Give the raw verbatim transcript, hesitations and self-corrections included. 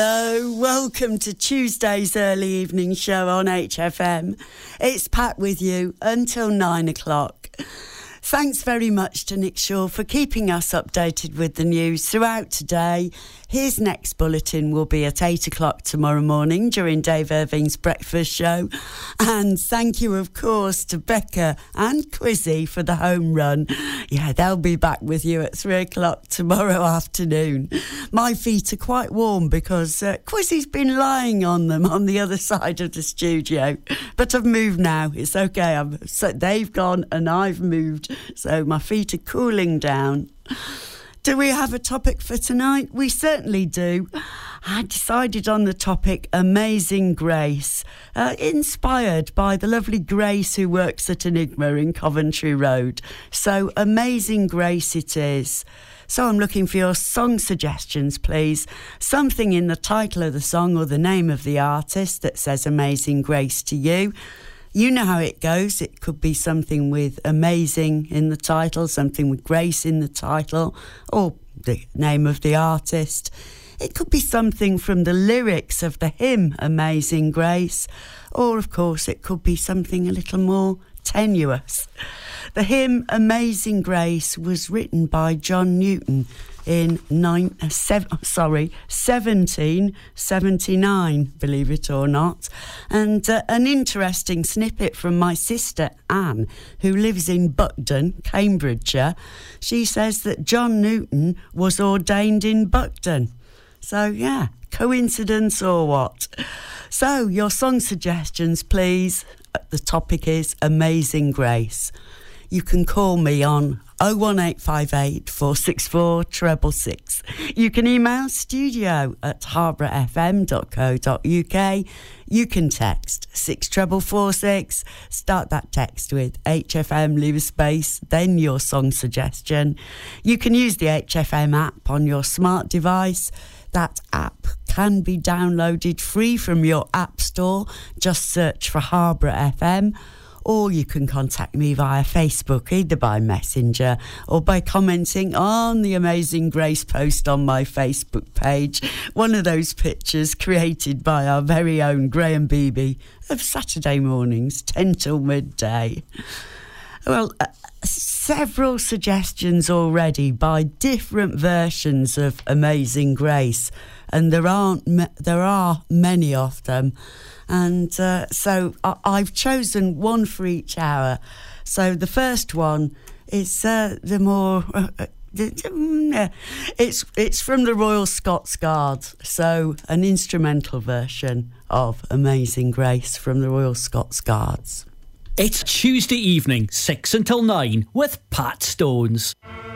Hello, welcome to Tuesday's early evening show on H F M. It's Pat with you until nine o'clock. Thanks very much to Nick Shaw for keeping us updated with the news throughout today. His next bulletin will be at eight o'clock tomorrow morning during Dave Irving's breakfast show. And thank you, of course, to Becca and Quizzy for the home run. Yeah, they'll be back with you at three o'clock tomorrow afternoon. My feet are quite warm because uh, Quizzy's been lying on them on the other side of the studio. But I've moved now. It's okay. I'm, so they've gone and I've moved. So my feet are cooling down. Do we have a topic for tonight? We certainly do. I decided on the topic Amazing Grace, uh, inspired by the lovely Grace who works at Enigma in Coventry Road. So Amazing Grace it is. So I'm looking for your song suggestions, please. Something in the title of the song or the name of the artist that says Amazing Grace to you. You know how it goes. It could be something with amazing in the title, something with grace in the title, or the name of the artist. It could be something from the lyrics of the hymn Amazing Grace, or of course it could be something a little more tenuous. The hymn Amazing Grace was written by John Newton in nine, uh, seven, sorry, seventeen seventy-nine, believe it or not. And uh, an interesting snippet from my sister Anne, who lives in Buckden, Cambridgeshire. She says that John Newton was ordained in Buckden. So, yeah, coincidence or what? So, your song suggestions, please. The topic is Amazing Grace. You can call me on oh one eight five eight, four six four, six six six. You can email studio at harborough f m dot co dot u k. You can text six four four six. Start that text with H F M, leave a space, then your song suggestion. You can use the H F M app on your smart device. That app can be downloaded free from your app store. Just search for Harborough F M. Or you can contact me via Facebook, either by Messenger or by commenting on the Amazing Grace post on my Facebook page. One of those pictures created by our very own Graham Beebe of Saturday mornings, ten till midday. Well, uh, several suggestions already by different versions of Amazing Grace, and there aren't there are many of them. And uh, so I- I've chosen one for each hour. So the first one is uh, the more... Uh, it's it's from the Royal Scots Guards, so an instrumental version of Amazing Grace from the Royal Scots Guards. It's Tuesday evening, six until nine, with Pat Stones.